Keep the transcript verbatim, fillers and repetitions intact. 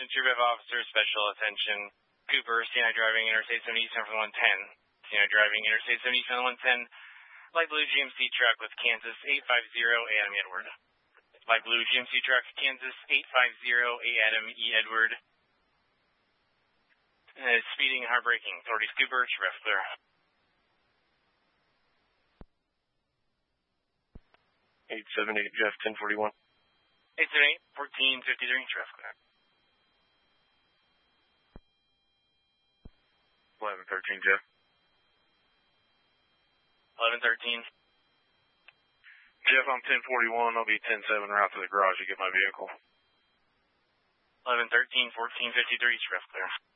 attention, True Rev Officer, special attention. Cooper, C nine driving Interstate seventy East on one ten. C nine driving Interstate seventy East on one ten. Light blue G M C truck with Kansas eight five zero A Adam Edward. Light blue G M C truck, Kansas eight five zero A Adam E Edward. Uh, speeding, hard braking. Authorities Cooper, True Rev clear. eight seven eight Jeff, ten forty-one. eight seven eight, fourteen fifty-three, True Rev clear. eleven thirteen Jeff. eleven thirteen. Jeff, I'm ten forty-one. I'll be ten seven route to the garage to get my vehicle. eleven thirteen, fourteen fifty-three, True Rev clear.